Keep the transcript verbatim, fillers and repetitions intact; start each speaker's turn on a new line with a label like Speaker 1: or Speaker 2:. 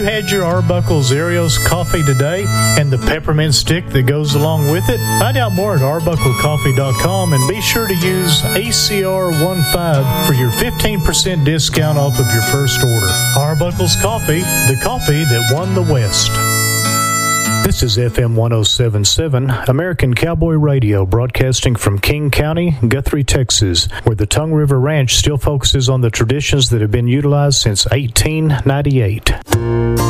Speaker 1: you had your Arbuckle Zero's coffee today and the peppermint stick that goes along with it? Find out more at arbuckle coffee dot com and be sure to use A C R fifteen for your fifteen percent discount off of your first order. Arbuckle's Coffee, the coffee that won the West. This is F M one oh seven point seven, American Cowboy Radio, broadcasting from King County, Guthrie, Texas, where the Tongue River Ranch still focuses on the traditions that have been utilized since eighteen ninety-eight.